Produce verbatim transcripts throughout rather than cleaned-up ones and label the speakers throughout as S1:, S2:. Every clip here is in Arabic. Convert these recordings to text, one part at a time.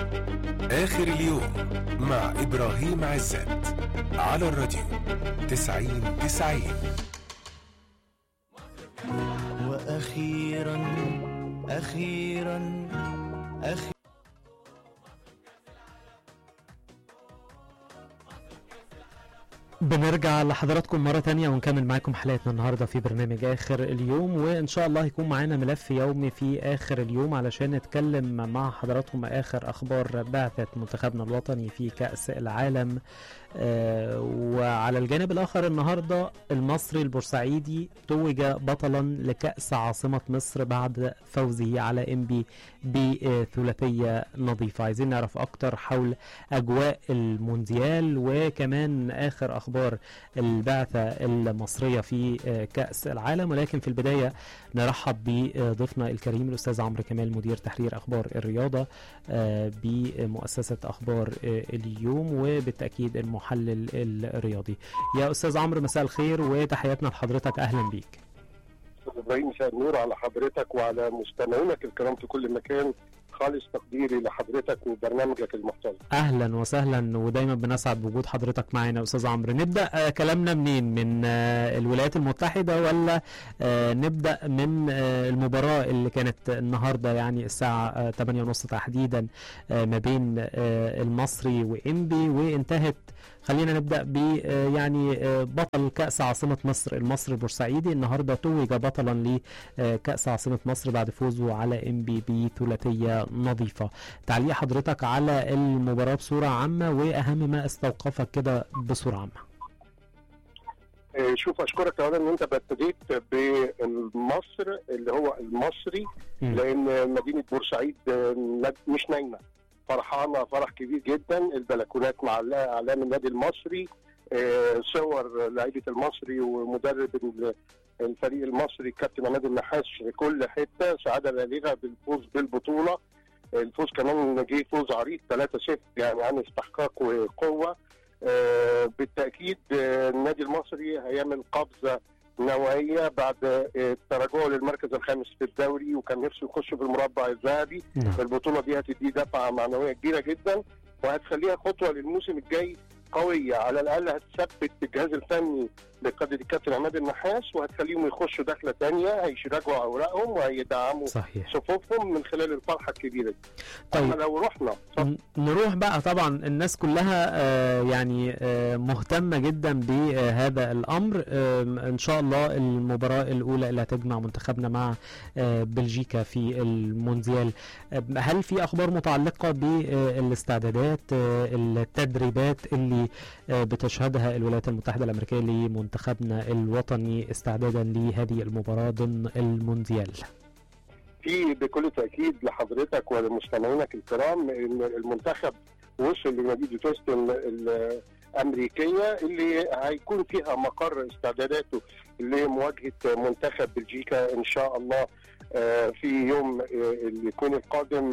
S1: آخر اليوم مع إبراهيم عزت على الراديو تسعين تسعين.
S2: وأخيرا أخيرا أخيرا
S3: بنرجع لحضراتكم مرة تانية ونكمل معاكم حلقتنا النهاردة في برنامج آخر اليوم، وإن شاء الله هيكون معانا ملف يومي في آخر اليوم علشان نتكلم مع حضراتكم آخر أخبار بعثة منتخبنا الوطني في كأس العالم. آه وعلى الجانب الآخر النهاردة المصري البورسعيدي توج بطلا لكأس عاصمة مصر بعد فوزه على إنبي بثلاثية نظيفة. عايزين نعرف أكتر حول أجواء المونديال وكمان آخر أخبار البعثة المصرية في كأس العالم، ولكن في البداية نرحب بضيفنا الكريم الأستاذ عمرو كمال مدير تحرير أخبار الرياضة بمؤسسة أخبار اليوم وبالتأكيد المحلل الرياضي. يا أستاذ عمرو مساء الخير وتحياتنا لحضرتك، أهلا بيك.
S4: إبراهيم مساء النور على حضرتك وعلى مستمعينك الكرام في كل مكان، خالص تقديري لحضرتك وبرنامجك المحترم.
S3: اهلا وسهلا ودايما بنسعد بوجود حضرتك معانا. استاذ عمرو نبدا كلامنا منين؟ من الولايات المتحده ولا نبدا من المباراه اللي كانت النهارده يعني الساعه ثمانية وثلاثين تحديدا ما بين المصري وإنبي وانتهت؟ خلينا نبدا ب يعني بطل كاس عاصمه مصر المصري البورسعيدي النهارده توج بطلا لكاس عاصمه مصر بعد فوزه على إنبي بثلاثيه نظيفة. تعليق حضرتك على المباراة بصورة عامة وأهم ما استوقفك كده بصورة عامة.
S4: شوف أشكرك أولا إن أنت ابتديت بمصر اللي هو المصري م. لأن مدينة بورسعيد مش نايمة، فرحانة فرح كبير جدا، البلكونات معلقة أعلام النادي المصري، صور لعيبة المصري ومدرب الفريق المصري كابتن عماد النحاس في كل حته، سعاده بالغه بالفوز بالبطوله. الفوز كمان جه فوز عريض ثلاثة صفر يعني عن استحقاق وقوه. آه بالتاكيد آه النادي المصري هيعمل قفزه نوعيه بعد تراجعه للمركز الخامس في الدوري وكان نفسه يخش في المربع الذهبي. البطوله دي هتديه دفعه معنويه كبيره جدا وهتخليها خطوه للموسم الجاي قويه، على الاقل هتثبت الجهاز الفني بقياده الكابتن عماد النحاس وهتخليهم يخشوا دخله ثانيه هيراجعوا اوراقهم وهيدعموا صحيح. صفوفهم من خلال الفرحه الكبيره دي.
S3: طيب
S4: لو رحنا
S3: طب. نروح بقى، طبعا الناس كلها آه يعني آه مهتمه جدا بهذا الامر. آه ان شاء الله المباراه الاولى اللي هتجمع منتخبنا مع آه بلجيكا في المونديال، آه هل في اخبار متعلقه بالاستعدادات آه التدريبات اللي آه بتشهدها الولايات المتحده الامريكيه لمنتخبنا الوطني استعدادا لهذه المباراه ضمن المونديال؟
S4: في بكل تأكيد لحضرتك ولمستمعينك الكرام ان المنتخب وصل لمدينة هيوستن الأمريكية اللي هيكون فيها مقر استعداداته لمواجهة منتخب بلجيكا إن شاء الله في يوم اللي يكون القادم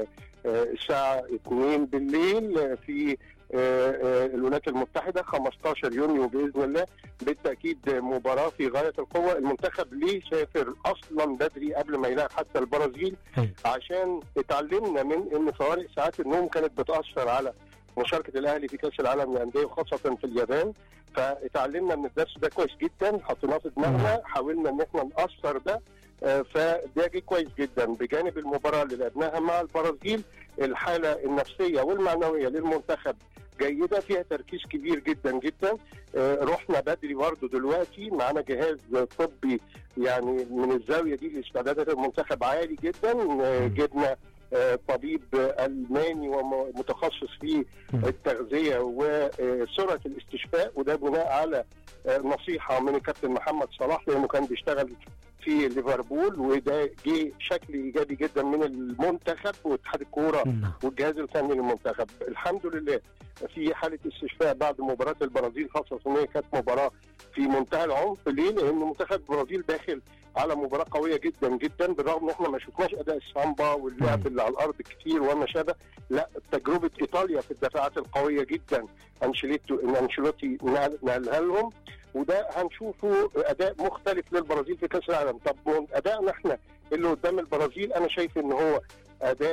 S4: الساعة اثنين بالليل في الولايات المتحدة خمستاشر يونيو بإذن الله. بالتأكيد مباراة في غاية القوة. المنتخب ليه سافر أصلا بدري قبل ما يلاعب حتى البرازيل عشان اتعلمنا من ان فوارق ساعات النوم كانت بتأثر على مشاركة الأهلي في كأس العالم للأندية وخاصة في اليابان، فاتعلمنا من الدرس ده كويس جدا، حطيناه في دماغنا، حاولنا ان احنا نأثر ده، فده جه كويس جدا. بجانب المباراة اللي لعبناها مع البرازيل الحالة النفسية والمعنوية للمنتخب جيدة، فيها تركيز كبير جدا جدا. رحنا بدري برضه دلوقتي معنا جهاز طبي يعني من الزاوية دي لاستعدادات المنتخب عالي جدا. جبنا طبيب ألماني ومتخصص في التغذية وسرعة الاستشفاء، وده بناء على نصيحة من الكابتن محمد صلاح لأنه كان بيشتغل في ليفربول، وده جه شكل ايجابي جدا من المنتخب واتحاد الكوره والجهاز الفني للمنتخب. الحمد لله في حاله استشفاء بعد مباراه البرازيل، خاصه ان هي كانت مباراه في منتهى العنف. ليه؟ لان منتخب البرازيل داخل على مباراه قويه جدا جدا، بالرغم ان احنا ما شفناش اداء السامبا واللعب اللي على الارض كتير وما شابه. لا، تجربه ايطاليا في الدفاعات القويه جدا انشيلوتي انشيلوتي نقلها لهم، وده هنشوفه اداء مختلف للبرازيل في كاس العالم. طب ادائنا احنا اللي قدام البرازيل انا شايف ان هو اداء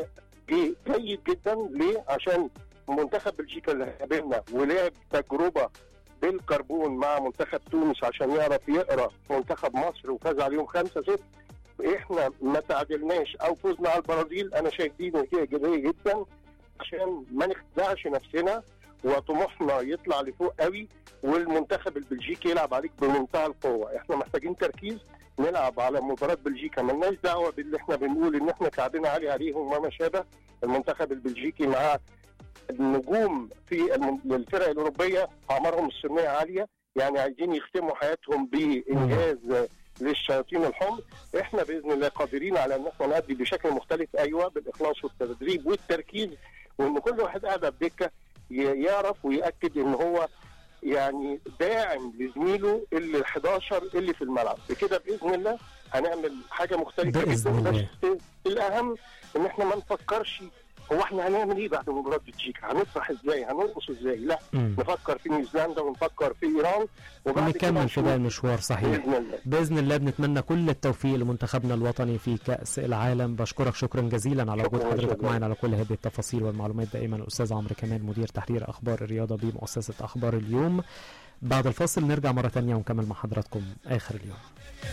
S4: جه جيد جدا. ليه؟ عشان منتخب بلجيكا اللي قابلنا ولعب تجربه بالكربون مع منتخب تونس عشان يعرف يقرا منتخب مصر وفاز عليهم خمسة صفر. احنا ما تعادلناش او فزنا على البرازيل، انا شايف دي نتيجه ايجابيه جدا عشان ما نخدعش نفسنا وطموحنا يطلع لفوق قوي والمنتخب البلجيكي يلعب عليك بمنتهى القوه. احنا محتاجين تركيز، نلعب على مباراه بلجيكا، مالناش دعوه باللي احنا بنقول ان احنا كعبنا عالي عليهم وما شابه. المنتخب البلجيكي مع النجوم في الفرق الاوروبيه اعمارهم السنيه عاليه، يعني عايزين يختموا حياتهم بانجاز للشياطين الحمر. احنا باذن الله قادرين على ان احنا نأدي بشكل مختلف، ايوه، بالاخلاص والتدريب والتركيز، وان كل واحد قاعد على الدكه يعرف ويأكد ان هو يعني داعم لزميله اللي الحداشر اللي في الملعب. بكده باذن الله هنعمل حاجه مختلفه جدا. بس الاهم ان احنا ما نفكرش هو احنا هنعمل ايه بعد مباراه بلجيكا، هنفرح ازاي، هنرقص ازاي، لا مم. نفكر في نيوزيلندا ونفكر في ايران
S3: ونكمل في باقي المشوار. صحيح
S4: باذن الله.
S3: باذن الله بنتمنى كل التوفيق لمنتخبنا الوطني في كاس العالم. بشكرك شكرا جزيلا على وجود حضرتك معنا على كل هذه التفاصيل والمعلومات. دائما الاستاذ عمرو كمال، مدير تحرير اخبار الرياضه بمؤسسه اخبار اليوم. بعد الفاصل نرجع مره ثانيه ونكمل مع حضراتكم اخر اليوم.